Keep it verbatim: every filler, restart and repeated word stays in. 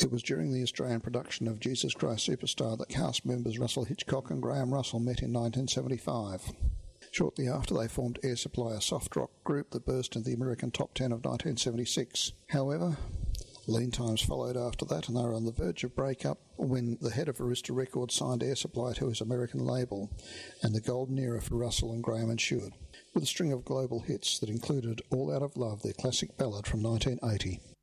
It was during the Australian production of Jesus Christ Superstar that cast members Russell Hitchcock and Graham Russell met in nineteen seventy-five. Shortly after, they formed Air Supply, a soft rock group that burst into the American top ten of nineteen seventy-six. However, lean times followed after that, and they were on the verge of breakup when the head of Arista Records signed Air Supply to his American label, and the golden era for Russell and Graham ensued, with a string of global hits that included All Out of Love, their classic ballad from nineteen eighty.